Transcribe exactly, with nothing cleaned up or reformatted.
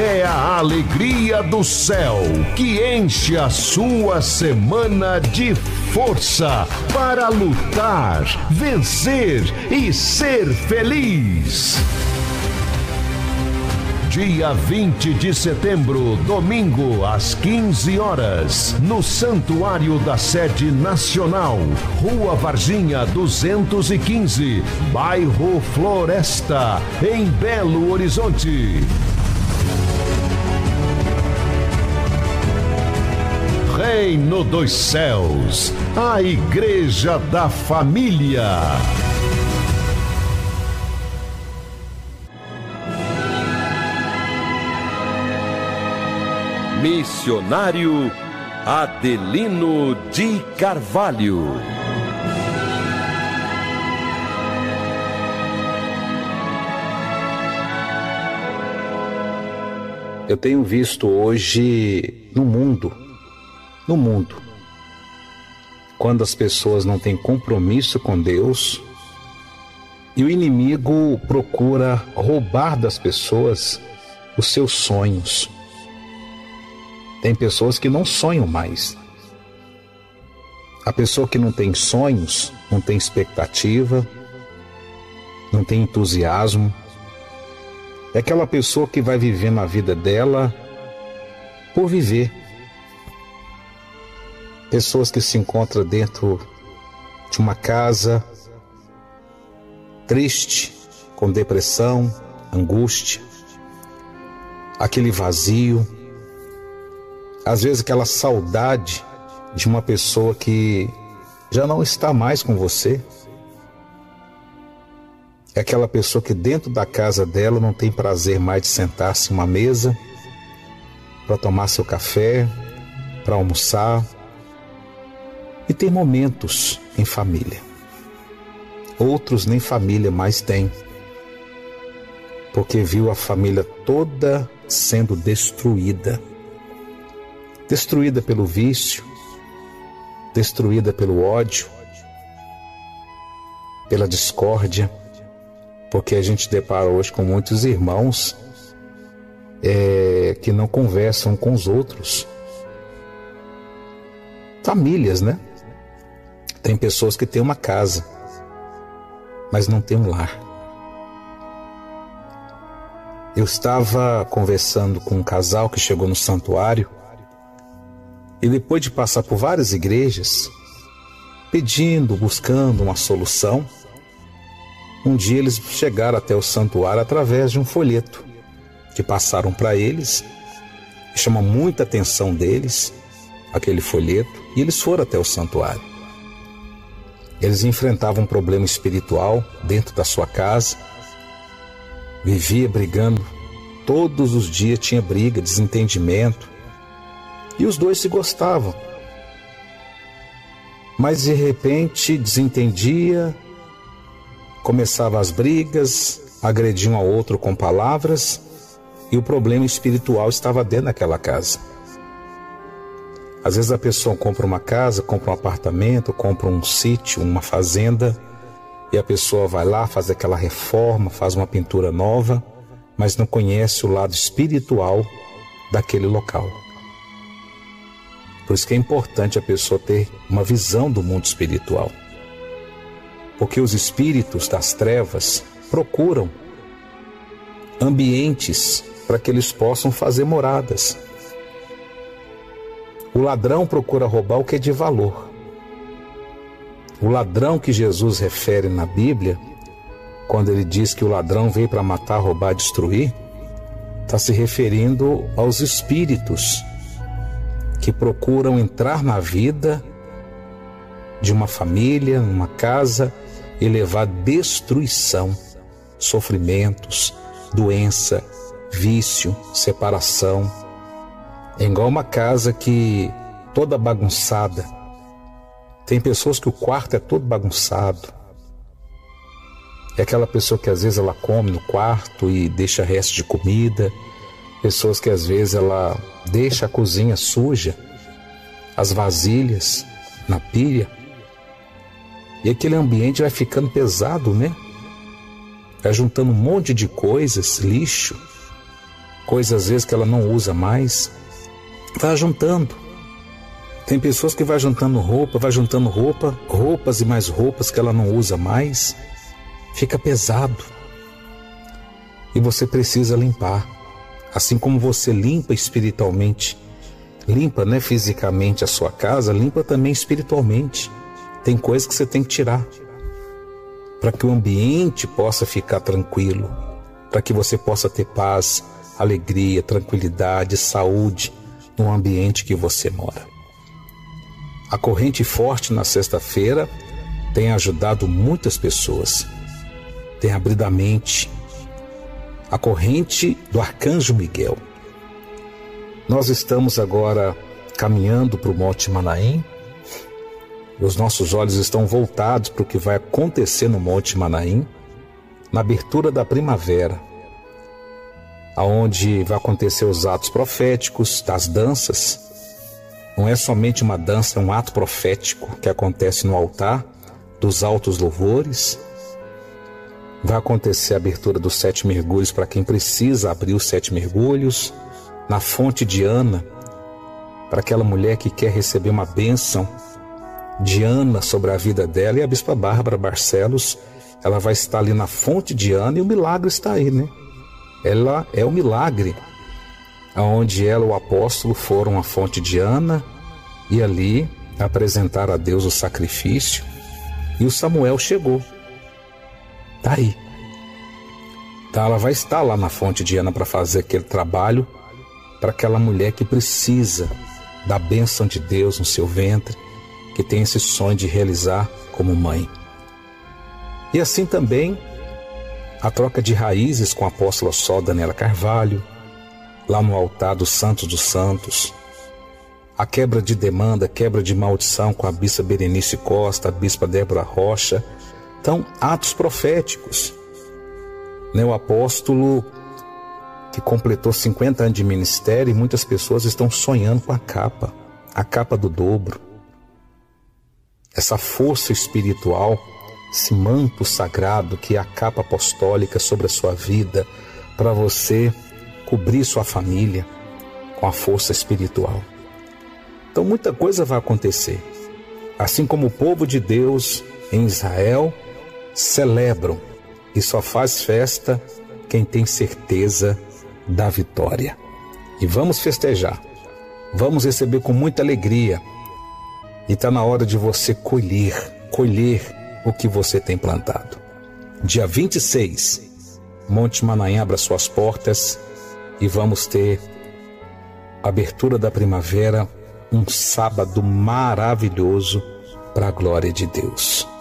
é a alegria do céu que enche a sua semana de força para lutar, vencer e ser feliz. Dia vinte de setembro, domingo, às quinze horas, no Santuário da Sede Nacional, Rua Varginha duzentos e quinze, bairro Floresta, em Belo Horizonte. Reino dos Céus, a Igreja da Família. Missionário Adelino de Carvalho. Eu tenho visto hoje no mundo, no mundo, quando as pessoas não têm compromisso com Deus e o inimigo procura roubar das pessoas os seus sonhos. Tem pessoas que não sonham mais. A pessoa que não tem sonhos, não tem expectativa, não tem entusiasmo, é aquela pessoa que vai vivendo a vida dela por viver. Pessoas que se encontram dentro de uma casa triste, com depressão, angústia, aquele vazio. Às vezes aquela saudade de uma pessoa que já não está mais com você. É aquela pessoa que dentro da casa dela não tem prazer mais de sentar-se em uma mesa para tomar seu café, para almoçar e ter momentos em família. Outros nem família mais têm, porque viu a família toda sendo destruída. Destruída pelo vício, destruída pelo ódio, pela discórdia, porque a gente depara hoje com muitos irmãos é, que não conversam com os outros. Famílias, né? Tem pessoas que têm uma casa, mas não têm um lar. Eu estava conversando com um casal que chegou no santuário. E depois de passar por várias igrejas, pedindo, buscando uma solução, um dia eles chegaram até o santuário através de um folheto que passaram para eles, que chama muita atenção deles, aquele folheto, e eles foram até o santuário. Eles enfrentavam um problema espiritual dentro da sua casa, vivia brigando, todos os dias tinha briga, desentendimento, e os dois se gostavam. Mas de repente desentendia, começava as brigas, agrediam um ao outro com palavras, e o problema espiritual estava dentro daquela casa. Às vezes a pessoa compra uma casa, compra um apartamento, compra um sítio, uma fazenda, e a pessoa vai lá, faz aquela reforma, faz uma pintura nova, mas não conhece o lado espiritual daquele local. Por isso que é importante a pessoa ter uma visão do mundo espiritual. Porque os espíritos das trevas procuram ambientes para que eles possam fazer moradas. O ladrão procura roubar o que é de valor. O ladrão que Jesus refere na Bíblia, quando ele diz que o ladrão veio para matar, roubar, destruir, está se referindo aos espíritos que procuram entrar na vida de uma família, numa casa, e levar destruição, sofrimentos, doença, vício, separação. É igual uma casa que toda bagunçada. Tem pessoas que o quarto é todo bagunçado. É aquela pessoa que às vezes ela come no quarto e deixa resto de comida. Pessoas que às vezes ela deixa a cozinha suja, as vasilhas na pia. E aquele ambiente vai ficando pesado, né? Vai juntando um monte de coisas, lixo. coisas às vezes que ela não usa mais, vai juntando. Tem pessoas que vai juntando roupa, vai juntando roupa, roupas e mais roupas que ela não usa mais, fica pesado. E você precisa limpar. Assim como você limpa espiritualmente, limpa, né, fisicamente a sua casa, limpa também espiritualmente. Tem coisas que você tem que tirar para que o ambiente possa ficar tranquilo, para que você possa ter paz, alegria, tranquilidade, saúde no ambiente que você mora. A corrente forte na sexta-feira tem ajudado muitas pessoas, tem abrido a mente. A corrente do Arcanjo Miguel. Nós estamos agora caminhando para o Monte Manaim. Os nossos olhos estão voltados para o que vai acontecer no Monte Manaim, na abertura da primavera, aonde vai acontecer os atos proféticos das danças. Não é somente uma dança, é um ato profético que acontece no altar dos altos louvores. Vai acontecer a abertura dos sete mergulhos para quem precisa abrir os sete mergulhos, na fonte de Ana, para aquela mulher que quer receber uma bênção de Ana sobre a vida dela. E a Bispa Bárbara Barcelos, ela vai estar ali na fonte de Ana, e o milagre está aí, né? Ela é o milagre, aonde ela e o apóstolo foram à fonte de Ana e ali apresentaram a Deus o sacrifício, e o Samuel chegou. Está aí. Então ela vai estar lá na fonte de Ana para fazer aquele trabalho para aquela mulher que precisa da bênção de Deus no seu ventre, que tem esse sonho de realizar como mãe. E assim também a troca de raízes com a apóstola Sol Daniela Carvalho, lá no altar dos Santos dos Santos, a quebra de demanda, quebra de maldição com a Bispa Berenice Costa, a Bispa Débora Rocha. Então, atos proféticos. Né, o apóstolo que completou cinquenta anos de ministério, e muitas pessoas estão sonhando com a capa, a capa do dobro. Essa força espiritual, esse manto sagrado que é a capa apostólica sobre a sua vida, para você cobrir sua família com a força espiritual. Então muita coisa vai acontecer. Assim como o povo de Deus em Israel celebram, e só faz festa quem tem certeza da vitória. E vamos festejar, vamos receber com muita alegria. E está na hora de você colher, colher o que você tem plantado. Dia vinte e seis, Monte Manaim abre suas portas e vamos ter a abertura da primavera, um sábado maravilhoso para a glória de Deus.